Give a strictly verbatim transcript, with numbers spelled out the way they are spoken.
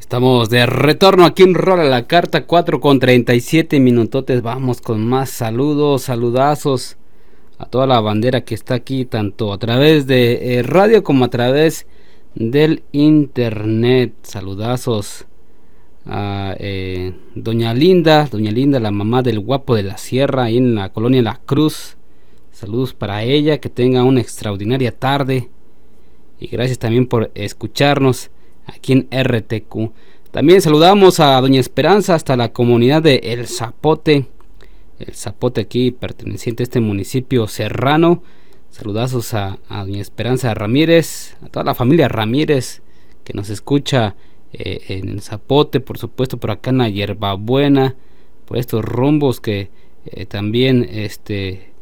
Estamos de retorno aquí en Rola la Carta, cuatro con treinta y siete minutotes. Vamos con más saludos, saludazos a toda la bandera que está aquí, tanto a través de eh, radio como a través del internet. Saludazos a eh, Doña Linda, Doña Linda, la mamá del Guapo de la Sierra, ahí en la colonia La Cruz. Saludos para ella, que tenga una extraordinaria tarde. Y gracias también por escucharnos aquí en R T Q. También saludamos a Doña Esperanza hasta la comunidad de El Zapote. El Zapote aquí perteneciente a este municipio serrano. Saludazos a, a Doña Esperanza Ramírez, a toda la familia Ramírez que nos escucha eh, en El Zapote, por supuesto por acá en la Hierbabuena, por estos rumbos que eh, también este